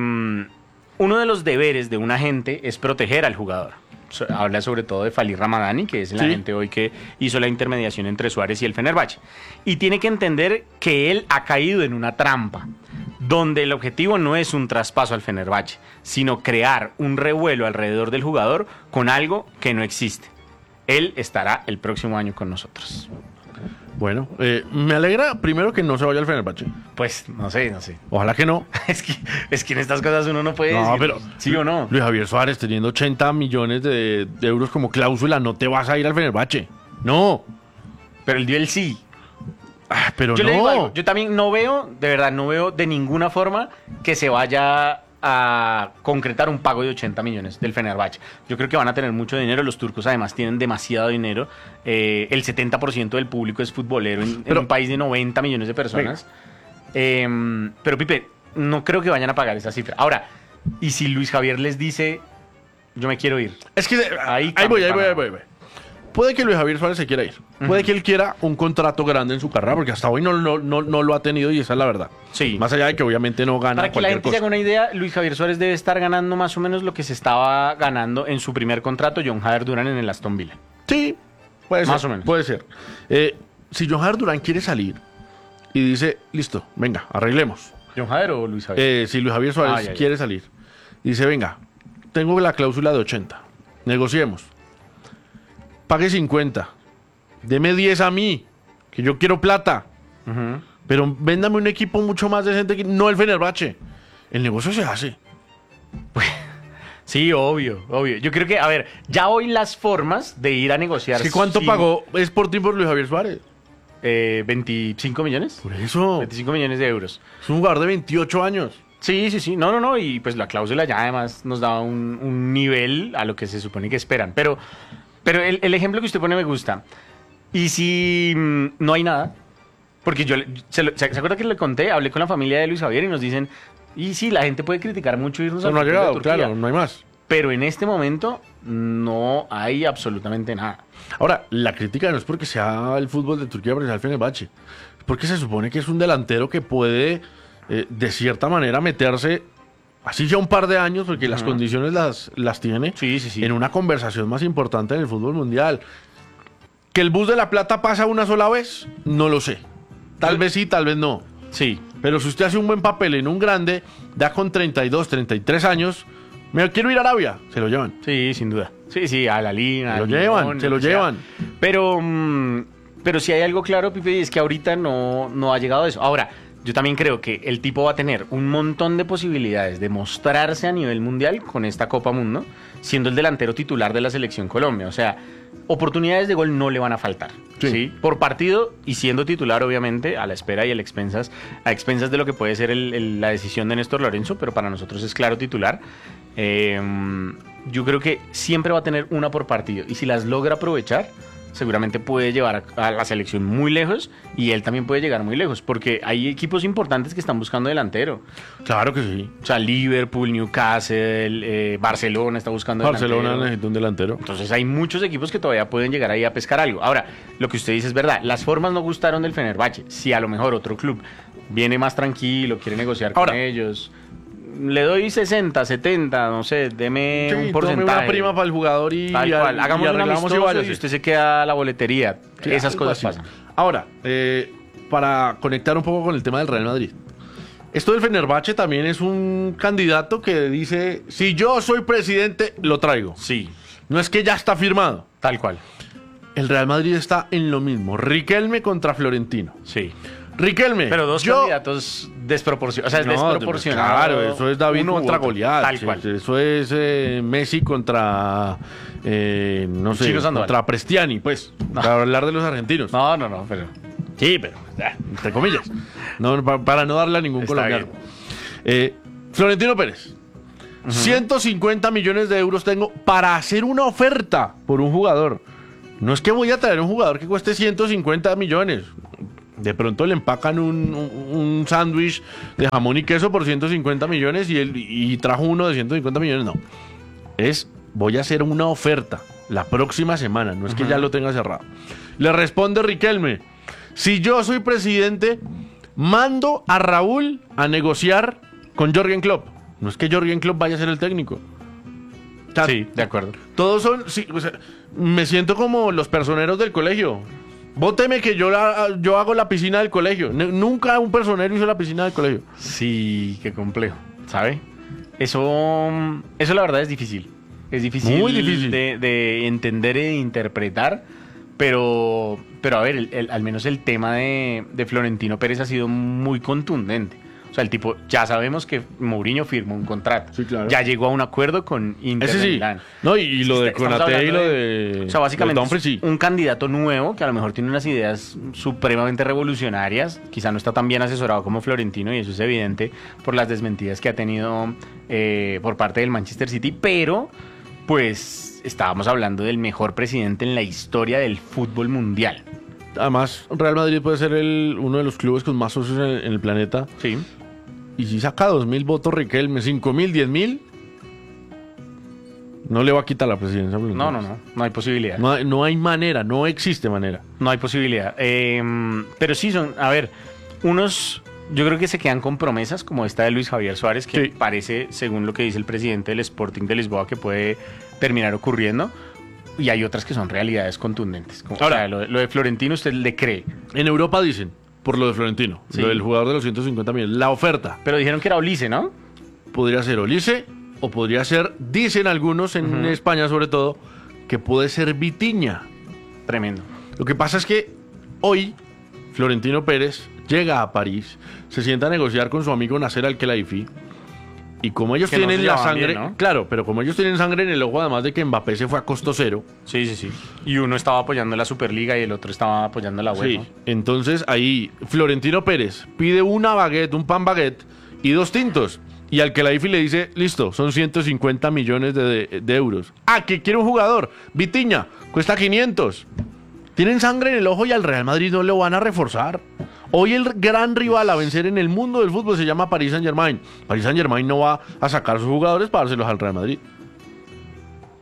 uno de los deberes de un agente es proteger al jugador. So- Habla sobre todo de Falí Ramadani, que es el Sí. agente hoy que hizo la intermediación entre Suárez y el Fenerbahce. Y tiene que entender que él ha caído en una trampa, donde el objetivo no es un traspaso al Fenerbahce, sino crear un revuelo alrededor del jugador con algo que no existe. Él estará el próximo año con nosotros. Bueno, eh, me alegra primero que no se vaya al Fenerbahce. Pues no sé, no sé. Ojalá que no. Es que, es que en estas cosas uno no puede No, decir pero sí o no. Luis Javier Suárez teniendo ochenta millones de, de euros como cláusula, no te vas a ir al Fenerbahce. No. Pero él dio el sí. Ah, pero Yo no. le digo algo, yo también no veo, de verdad, no veo de ninguna forma que se vaya a concretar un pago de ochenta millones del Fenerbahce. Yo creo que van a tener mucho dinero, los turcos además tienen demasiado dinero, eh, el setenta por ciento del público es futbolero en, en Pero- un país de noventa millones de personas. Eh, pero Pipe, no creo que vayan a pagar esa cifra. Ahora, ¿y si Luis Javier les dice, yo me quiero ir? Es que Ahí ahí, voy, ahí cambia voy, ahí nada. voy, ahí voy. Puede que Luis Javier Suárez se quiera ir. Puede que él quiera un contrato grande en su carrera, porque hasta hoy no, no, no, no lo ha tenido y esa es la verdad. Sí. Más allá de que obviamente no gana Para que la cualquier gente se cosa. haga una idea, Luis Javier Suárez debe estar ganando más o menos lo que se estaba ganando en su primer contrato John Hader Durán en el Aston Villa. Sí, puede ser. Más o menos. Puede ser. Eh, si John Javier Durán quiere salir y dice, listo, venga, arreglemos. ¿John Hader o Luis Javier? Eh, si Luis Javier Suárez Ah, ya, ya. quiere salir, dice, venga, tengo la cláusula de ochenta, negociemos. Pague cincuenta, deme diez a mí, que yo quiero plata, Ujú. pero véndame un equipo mucho más decente que no el Fenerbahce. El negocio se hace. Sí, obvio, obvio. Yo creo que, a ver, ya hoy las formas de ir a negociar... Es que ¿cuánto sin- pagó Sporting por Luis Javier Suárez? Eh, ¿veinticinco millones? Por eso, veinticinco millones de euros. es un jugador de veintiocho años. Sí, sí, sí. No, no, no. Y pues la cláusula ya además nos da un, un nivel a lo que se supone que esperan. Pero, pero el, el ejemplo que usted pone me gusta. Y si mm, no hay nada, porque yo, le- se, lo- ¿se se acuerda que le conté? Hablé con la familia de Luis Javier y nos dicen, y sí, la gente puede criticar mucho irnos No, al no ha fútbol de llegado, Turquía, claro, no hay más. pero en este momento no hay absolutamente nada. Ahora, la crítica no es porque sea el fútbol de Turquía frente al Fenerbahce, es porque se supone que es un delantero que puede, eh, de cierta manera, meterse, así ya un par de años, porque uh-huh. las condiciones las, las tiene, sí, sí, sí. en una conversación más importante en el fútbol mundial. ¿Que el bus de la plata pasa una sola vez? No lo sé. Tal vez sí, tal vez no. Sí. Pero si usted hace un buen papel en un grande, da con treinta y dos, treinta y tres años, me quiero ir a Arabia, se lo llevan. Sí, sin duda. Sí, sí, a la línea. Se lo llevan, Limón, se lo sea. llevan. Pero, mmm, pero si hay algo claro, Pipe, es que ahorita no, no ha llegado a eso. Ahora, yo también creo que el tipo va a tener un montón de posibilidades de mostrarse a nivel mundial con esta Copa Mundo, siendo el delantero titular de la Selección Colombia. O sea, oportunidades de gol no le van a faltar. Sí. ¿Sí? Por partido y siendo titular, obviamente, a la espera y a expensas, a expensas de lo que puede ser el, el, la decisión de Néstor Lorenzo, pero para nosotros es claro titular. Eh, yo creo que siempre va a tener una por partido y si las logra aprovechar, seguramente puede llevar a la selección muy lejos y él también puede llegar muy lejos, porque hay equipos importantes que están buscando delantero. Claro que sí. O sea, Liverpool, Newcastle, eh, Barcelona está buscando Barcelona delantero. Barcelona necesita un delantero. Entonces hay muchos equipos que todavía pueden llegar ahí a pescar algo. Ahora, lo que usted dice es verdad, las formas no gustaron del Fenerbahce. Si a lo mejor otro club viene más tranquilo, quiere negociar Ahora, con ellos, le doy sesenta, setenta, no sé, deme sí, un porcentaje. Tome una prima para el jugador y, tal cual. y Hagamos un amistoso y, y usted se queda a la boletería. Sí, esas cosas así. pasan. Ahora, eh, para conectar un poco con el tema del Real Madrid. Esto del Fenerbahce también es un candidato que dice, si yo soy presidente, lo traigo. Sí. No es que ya está firmado. Tal cual. El Real Madrid está en lo mismo. Riquelme contra Florentino. Sí. Riquelme. Pero dos yo... candidatos desproporcionados. O sea, es no, desproporcionado. Claro, eso es David contra Goliat. Tal cual. Eso es eh, Messi contra, eh, no sé, Chino Sandoval. contra Prestiani, pues, no. Para hablar de los argentinos. No, no, no, pero... Sí, pero, eh, entre comillas. No, para, para no darle a ningún Está colombiano. Eh, Florentino Pérez. Uh-huh. ciento cincuenta millones de euros tengo para hacer una oferta por un jugador. No es que voy a traer un jugador que cueste ciento cincuenta millones. De pronto le empacan un, un, un sándwich de jamón y queso por ciento cincuenta millones y, él, y trajo uno de ciento cincuenta millones. No. Es, voy a hacer una oferta la próxima semana. No es que uh-huh. ya lo tenga cerrado. Le responde Riquelme. Si yo soy presidente, mando a Raúl a negociar con Jürgen Klopp. No es que Jürgen Klopp vaya a ser el técnico. O sea, sí, de acuerdo. Todos son... Sí, o sea, me siento como los personeros del colegio. Vóteme que yo, la, yo hago la piscina del colegio. N- nunca un personero hizo la piscina del colegio. Sí, qué complejo, ¿sabe? Eso, eso la verdad es difícil. Es difícil, Muy difícil. De, de entender e interpretar. Pero, pero a ver, el, el, al menos el tema de, de Florentino Pérez ha sido muy contundente. O sea, el tipo, ya sabemos que Mourinho firmó un contrato. Sí, claro. Ya llegó a un acuerdo con Inter Ese sí. de Milán. No, y, y lo de Estamos Konaté y lo hablando de... O sea, básicamente Dumfries, sí. un candidato nuevo que a lo mejor tiene unas ideas supremamente revolucionarias. Quizá no está tan bien asesorado como Florentino y eso es evidente por las desmentidas que ha tenido eh, por parte del Manchester City. Pero, pues, estábamos hablando del mejor presidente en la historia del fútbol mundial. Además, Real Madrid puede ser el, uno de los clubes con más socios en, en el planeta. Sí. Y si saca dos mil votos Riquelme, cinco mil, diez mil, no le va a quitar la presidencia. No, no, no, no hay posibilidad. No hay, no hay manera, no existe manera. No hay posibilidad. Eh, pero sí son, a ver, unos, yo creo que se quedan con promesas como esta de Luis Javier Suárez, que sí. parece, según lo que dice el presidente del Sporting de Lisboa, que puede terminar ocurriendo. Y hay otras que son realidades contundentes. Como, Ahora, o sea, lo, lo de Florentino, ¿usted le cree? En Europa dicen... Por lo de Florentino, sí. Lo del jugador de los ciento cincuenta millones. La oferta. Pero dijeron que era Olise, ¿no? Podría ser Olise o podría ser, dicen algunos en uh-huh. España sobre todo, que puede ser Vitinha. Tremendo. Lo que pasa es que hoy Florentino Pérez llega a París, se sienta a negociar con su amigo Nasser Al-Khelaifi. Y como ellos que tienen no la sangre, bien, ¿no? Claro, pero como ellos tienen sangre en el ojo, además de que Mbappé se fue a costo cero. Sí, sí, sí. Y uno estaba apoyando la Superliga y el otro estaba apoyando la U E F A. Sí, entonces ahí Florentino Pérez pide una baguette, un pan baguette y dos tintos. Y al Khelaifi le dice, listo, son ciento cincuenta millones de, de, de euros. Ah, que quiere un jugador, Vitinha, cuesta quinientos. Tienen sangre en el ojo y al Real Madrid no lo van a reforzar. Hoy el gran rival a vencer en el mundo del fútbol se llama Paris Saint-Germain. Paris Saint-Germain no va a sacar sus jugadores para dárselos al Real Madrid.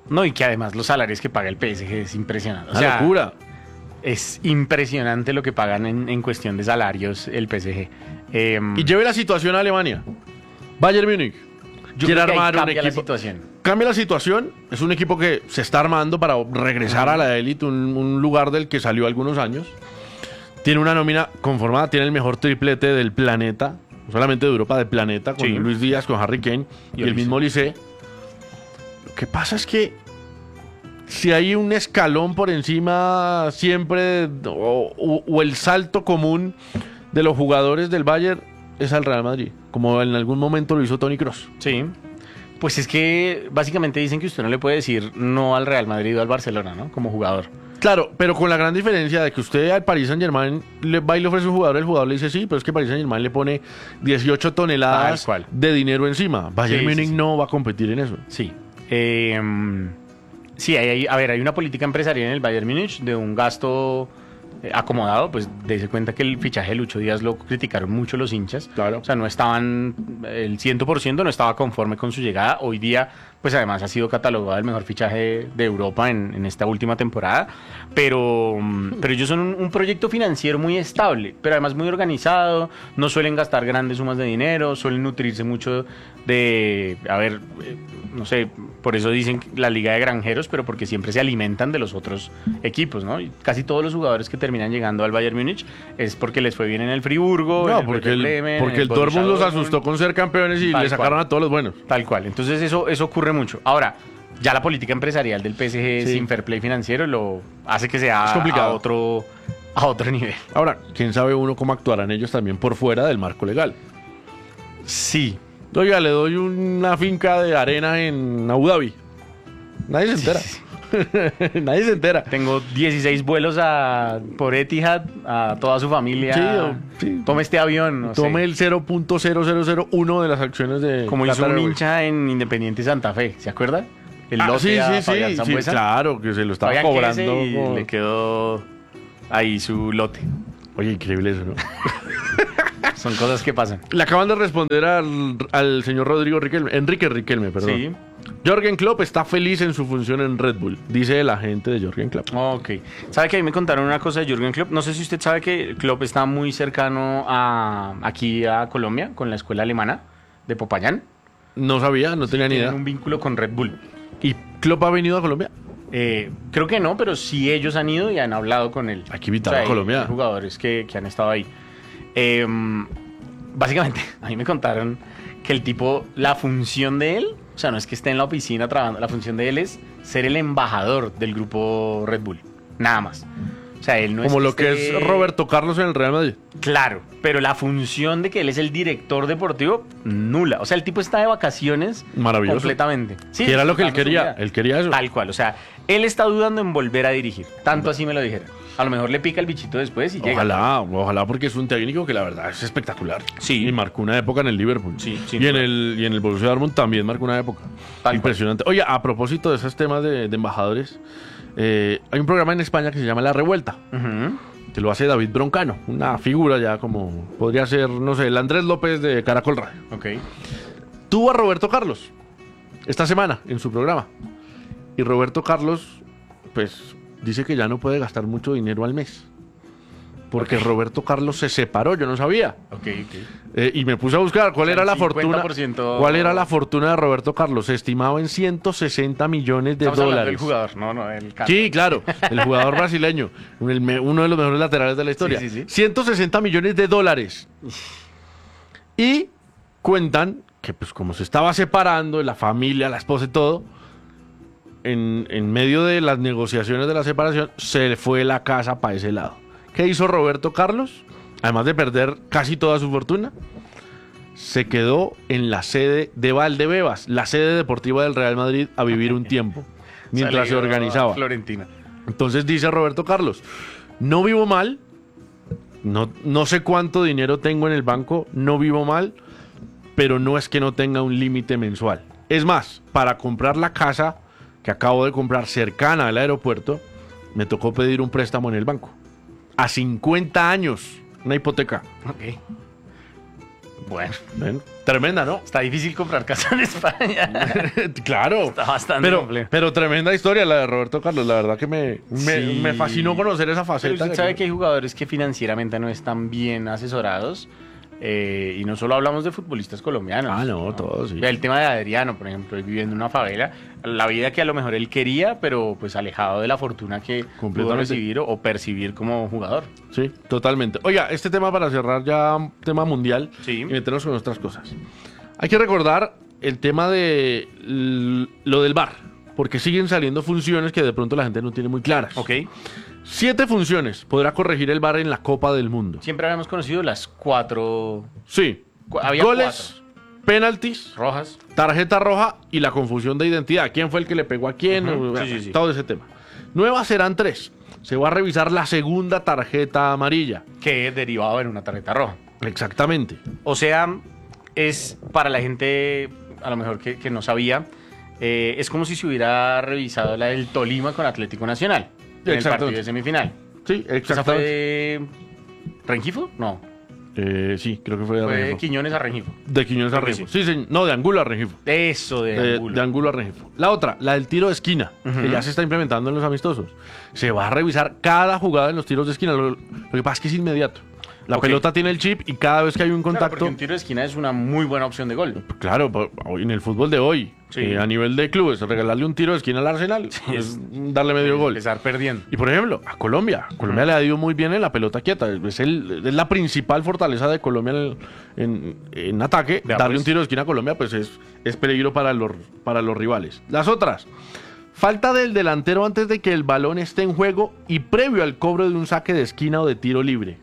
No, y que además los salarios que paga el P S G es impresionante. O Una sea, locura. es impresionante lo que pagan en, en cuestión de salarios el P S G. Eh, Y lleve la situación a Alemania. Bayern Múnich yo quiere creo que ahí armar un cambia la equipo. situación. Cambia la situación. Es un equipo que se está armando para regresar a la élite, un, un lugar del que salió algunos años. Tiene una nómina conformada, tiene el mejor triplete del planeta, no solamente de Europa, del planeta, con Sí. Luis Díaz, con Harry Kane y, Y el Olise. mismo Olise. Lo que pasa es que si hay un escalón por encima siempre, o, o- o el salto común de los jugadores del Bayern, es al Real Madrid, como en algún momento lo hizo Toni Kroos. Sí. Pues es que básicamente dicen que usted no le puede decir no al Real Madrid o al Barcelona, ¿no? Como jugador. Claro, pero con la gran diferencia de que usted al Paris Saint Germain le va y le ofrece un jugador, el jugador le dice sí, pero es que Paris Saint Germain le pone dieciocho toneladas Tal cual. de dinero encima. Bayern Sí, sí, Múnich sí. no va a competir en eso. Sí. Eh, sí, hay, hay- a ver, hay una política empresarial en el Bayern Múnich de un gasto eh, acomodado, pues dése cuenta que el fichaje de Lucho Díaz lo criticaron mucho los hinchas. Claro. O sea, no estaban, el cien por ciento no estaba conforme con su llegada. Hoy día, pues además ha sido catalogado el mejor fichaje de Europa en, en esta última temporada. Pero, mm, pero ellos son un, un proyecto financiero muy estable, pero además muy organizado. No suelen gastar grandes sumas de dinero, suelen nutrirse mucho de, a ver, eh, no sé, por eso dicen la liga de granjeros, pero porque siempre se alimentan de los otros equipos, ¿no? Y casi todos los jugadores que terminan llegando al Bayern Múnich es porque les fue bien en el Friburgo, en No, el porque Werder el, Bremen, porque en el Borussia Dortmund los Dortmund. asustó con ser campeones y Tal le sacaron cual. a todos los buenos. Tal cual. Entonces eso, eso ocurre mucho. Ahora, ya la política empresarial del P S G Sí. sin fair play financiero lo hace que sea Es complicado. a otro, a otro nivel. Ahora, quién sabe uno cómo actuarán ellos también por fuera del marco legal. Sí. Oiga, le doy una finca de arena en Abu Dhabi. Nadie se entera. Sí, Nadie se entera. Tengo dieciséis vuelos a, por Etihad a toda su familia. Sí, o- sí. Tome este avión. No sé. Tome el cero punto cero cero cero uno de las acciones de Como hizo Qatar un Airways. hincha en Independiente Santa Fe, ¿se acuerda? El Ah, lote sí, a sí, Fabián sí, sí, Sambuesa. claro, que se lo estaba Fabián cobrando. Quese y con- le quedó ahí su lote. Oye, increíble eso, ¿no? Son cosas que pasan. Le acaban de responder al, al señor Rodrigo Riquelme, Enrique Riquelme, perdón. Sí. Jürgen Klopp está feliz en su función en Red Bull, dice el agente de Jürgen Klopp. Ok. ¿Sabe que a mí me contaron una cosa de Jürgen Klopp? No sé si usted sabe que Klopp está muy cercano a aquí a Colombia con la escuela alemana de Popayán. No sabía, no tenía ni Tienen idea. un vínculo con Red Bull. ¿Y Klopp ha venido a Colombia? Eh, creo que no, pero sí ellos han ido y han hablado con él. Hay que invitarlo a hay- Colombia. hay jugadores que, que han estado ahí. Eh, básicamente, a mí me contaron que el tipo, la función de él, o sea, no es que esté en la oficina trabajando, la función de él es ser el embajador del grupo Red Bull. Nada más. O sea, él no Como es lo que esté- es Roberto Carlos en el Real Madrid. Claro, pero la función de que él es el director deportivo, nula. O sea, el tipo está de vacaciones Maravilloso. completamente. Sí, Que era lo que él disfrutando su quería, vida. él quería eso. Tal cual, o sea, él está dudando en volver a dirigir. Tanto así me lo dijeron. A lo mejor le pica el bichito después y llega. Ojalá, ojalá, porque es un técnico que la verdad es espectacular. Sí. Y marcó una época en el Liverpool. Sí, sin y en duda. el y en el Borussia Dortmund también marcó una época. Tal Impresionante. Oye, a propósito de esos temas de, de embajadores, eh, hay un programa en España que se llama La Revuelta, Ujú. que lo hace David Broncano, una figura ya como podría ser, no sé, el Andrés López de Caracol Radio. Ok. Tuvo a Roberto Carlos esta semana en su programa. Y Roberto Carlos, pues, dice que ya no puede gastar mucho dinero al mes. Porque Ok. Roberto Carlos se separó, yo no sabía. Ok, ok. Eh, y me puse a buscar cuál O sea, era el la fortuna. cincuenta por ciento ¿Cuál era la fortuna de Roberto Carlos? Se estimaba en ciento sesenta millones de Estamos hablando dólares. del jugador, no, no, el Carlos. Sí, claro, el jugador brasileño, el me- uno de los mejores laterales de la historia. Sí, sí, sí. ciento sesenta millones de dólares. Y cuentan que pues como se estaba separando, la familia, la esposa y todo, en, en medio de las negociaciones de la separación, se le fue la casa para ese lado. ¿Qué hizo Roberto Carlos? Además de perder casi toda su fortuna, se quedó en la sede de Valdebebas, la sede deportiva del Real Madrid, a vivir un tiempo, mientras se Salió a organizaba. Florentina. Entonces dice Roberto Carlos, no vivo mal, no, no sé cuánto dinero tengo en el banco, no vivo mal, pero no es que no tenga un límite mensual. Es más, para comprar la casa que acabo de comprar cercana al aeropuerto, me tocó pedir un préstamo en el banco. A cincuenta años, una hipoteca. Ok. Bueno, Ven, tremenda, ¿no? está difícil comprar casa en España. Claro. Está bastante pero, complejo. pero tremenda historia la de Roberto Carlos. La verdad que me, me, Sí. me fascinó conocer esa Pero faceta. usted sabe que hay jugadores que financieramente no están bien asesorados. eh, y no solo hablamos de futbolistas colombianos. Ah, no, todos, sí. Vea el tema de Adriano, por ejemplo, él viviendo en una favela, la vida que a lo mejor él quería, pero pues alejado de la fortuna que pudo Completamente. recibir o, o percibir como jugador. Sí, totalmente. Oiga, este tema para cerrar ya, tema mundial, Sí. y meternos con otras cosas. Hay que recordar el tema de l- lo del V A R, porque siguen saliendo funciones que de pronto la gente no tiene muy claras. Ok. Siete funciones podrá corregir el V A R en la Copa del Mundo. Siempre habíamos conocido las cuatro Sí. Cu- había Goles, penaltis, rojas. tarjeta roja y la confusión de identidad. ¿Quién fue el que le pegó a quién? Ujú, Bueno, sí, sí, sí. Todo ese tema. Nuevas serán tres. Se va a revisar la segunda tarjeta amarilla. Que derivado en una tarjeta roja. Exactamente. O sea, es para la gente a lo mejor que, que no sabía, eh, es como si se hubiera revisado la del Tolima con Atlético Nacional en el Exactamente. partido de semifinal. Sí, ¿Esa exactamente. fue Rengifo? No, Eh, sí, creo que fue de fue Rengifo. Quiñones a Rengifo. De Quiñones a Creo que Rengifo. sí. Sí, sí, no, de Angulo a Rengifo. Eso de De, Angulo. de Angulo a Rengifo. La otra, la del tiro de esquina, que Ujú. ya se está implementando en los amistosos. Se va a revisar cada jugada en los tiros de esquina. Lo, lo que pasa es que es inmediato. La Ok. pelota tiene el chip y cada vez que hay un Claro, contacto. porque un tiro de esquina es una muy buena opción de gol. Claro, por- en el fútbol de hoy, Sí. eh, a nivel de clubes, regalarle un tiro de esquina al Arsenal es- es darle medio gol. Empezar perdiendo. Y por ejemplo, a Colombia. Colombia le ha ido muy bien en la pelota quieta. Es, el- es la principal fortaleza de Colombia en, en- en ataque. Vea, Darle pues. un tiro de esquina a Colombia pues es, es peligro para los, para los rivales. Las otras. Falta del delantero antes de que el balón esté en juego y previo al cobro de un saque de esquina o de tiro libre.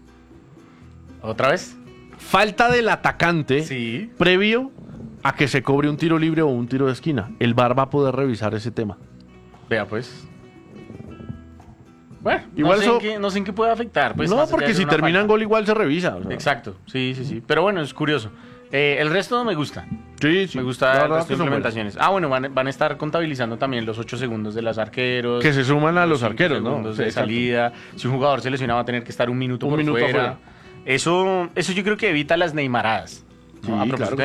¿Otra vez? Falta del atacante Sí. previo a que se cobre un tiro libre o un tiro de esquina. El V A R va a poder revisar ese tema. Vea, pues. Bueno, Igual no, sé eso- en qué, no sé en qué puede afectar. Pues, no, más allá porque de si una termina en falta. gol igual se revisa. o sea. Exacto, sí, sí, sí. Pero bueno, es curioso. Eh, el resto me gusta. Sí, sí. Me La gusta el verdad resto que de son buenas. implementaciones. Ah, bueno, van, van a estar contabilizando también los ocho segundos de los arqueros. Que se suman a los cinco arqueros, ¿no? segundos Sí, de exacto. salida. Si un jugador se lesiona va a tener que estar un minuto Un por minuto fuera. afuera. Eso, eso yo creo que evita las neymaradas. ¿no? Sí, A propósito claro.